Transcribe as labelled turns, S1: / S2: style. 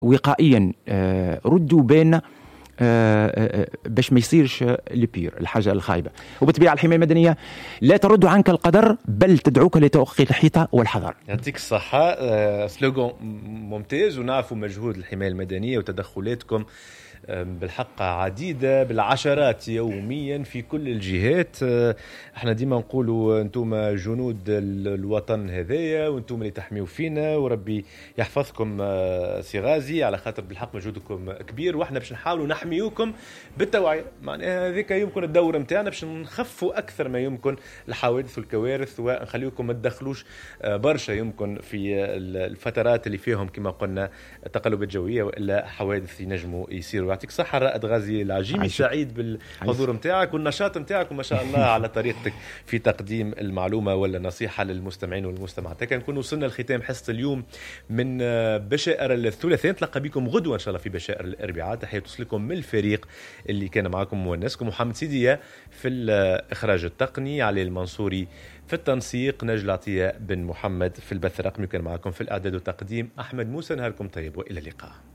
S1: وقائيا ردوا بيننا باش ما يصيرش البير الحاجة الخايبة. وبالطبيعة الحماية المدنية لا ترد عنك القدر بل تدعوك لتوقي الحيطة والحذر.
S2: يعطيك الصحة، سلوغان ممتاز، ونعرفوا مجهود الحماية المدنية وتدخلاتكم بالحق عديدة بالعشرات يوميا في كل الجهات. احنا ديما نقولوا انتم جنود الوطن هذايا وانتم اللي تحميوا فينا، وربي يحفظكم سي غازي، على خاطر بالحق مجهودكم كبير، واحنا باش نحاولوا نحميوكم بالتوعية. معناها هذيك يمكن الدور متاعنا باش نخفوا اكثر ما يمكن الحوادث والكوارث، ونخليكم ما تدخلوش برشا يمكن في الفترات اللي فيهم كما قلنا تقلبات جوية والا حوادث ينجموا يصيروا. يعطيك صحة رائد غازي العجيمي، سعيد بالحضور متاعك والنشاط متاعك، وما شاء الله على طريقتك في تقديم المعلومة ولا نصيحة للمستمعين والمستمعات. كنكون وصلنا لختام حصة اليوم من بشائر الثلاثاء، نتلقى بكم غدوة إن شاء الله في بشائر الأربعاء. تحية توصلكم من الفريق اللي كان معكم مونسكم، محمد سيدية في الإخراج التقني، علي المنصوري في التنسيق، نجل عطية بن محمد في البث الرقمي، كان معكم في الإعداد والتقديم أحمد موسى. نهاركم طيب وإلى اللقاء.